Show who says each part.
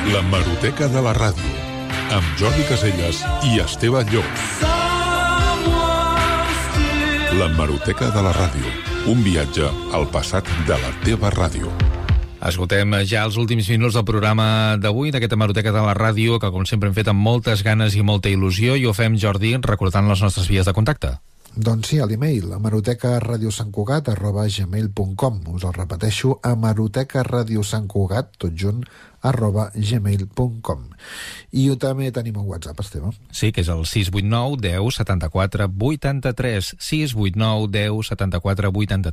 Speaker 1: L'hemeroteca de la ràdio, amb Jordi Casellas i Esteve Llop. L'hemeroteca de la ràdio, un viatge al passat de la teva ràdio.
Speaker 2: Esgotem ja els últims minuts del programa d'avui, d'aquesta hemeroteca de la ràdio, que com sempre hem fet amb moltes ganes i molta il·lusió, i ho fem, Jordi, recordant les nostres vies de contacte.
Speaker 3: Doncs sí, a l'email, hemerotecaradiosantcugat@gmail.com. Us el repeteixo, hemerotecaradiosantcugat, tot junt, @gmail.com. I també tenim un WhatsApp, Esteve.
Speaker 2: Sí, que és el 689 10 74 83. 689 10 74 83.